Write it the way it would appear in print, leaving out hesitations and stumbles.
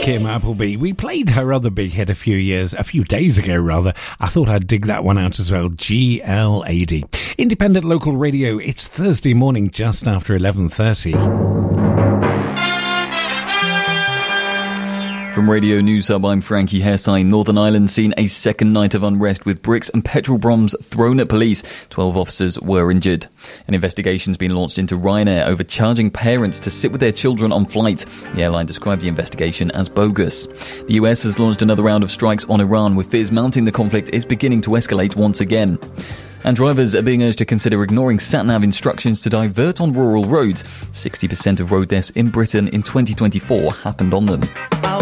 Kim Appleby. We played her other big hit a few days ago. I thought I'd dig that one out as well. GLAD. Independent local radio. It's Thursday morning just after 11:30. From Radio News Hub, I'm Frankie Hessine. Northern Ireland seen a second night of unrest with bricks and petrol bombs thrown at police. 12 officers were injured. An investigation's been launched into Ryanair over charging parents to sit with their children on flights. The airline described the investigation as bogus. The US has launched another round of strikes on Iran, with fears mounting the conflict is beginning to escalate once again. And drivers are being urged to consider ignoring sat-nav instructions to divert on rural roads. 60% of road deaths in Britain in 2024 happened on them. I